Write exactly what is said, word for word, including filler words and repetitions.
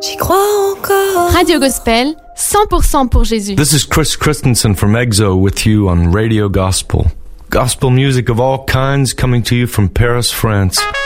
J'y crois encore. Radio Gospel, cent pour cent pour Jésus. This is Chris Christensen from EXO with you on Radio Gospel. Gospel music of all kinds coming to you from Paris, France.